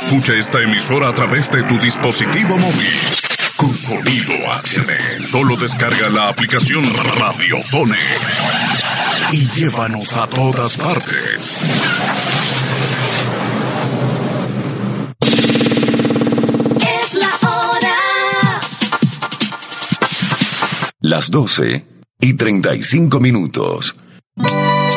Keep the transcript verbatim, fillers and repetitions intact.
Escucha esta emisora a través de tu dispositivo móvil. Con sonido H D. Solo descarga la aplicación Radio Zone y llévanos a todas partes. Es la hora. Las doce y treinta y cinco minutos.